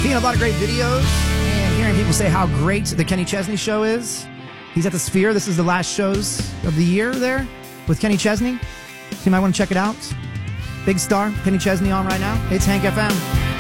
Seeing a lot of great videos and hearing people say how great the Kenny Chesney show is. He's at the Sphere. This is the last shows of the year there with Kenny Chesney. So you might want to check it out. Big star, Kenny Chesney on right now. It's Hank FM.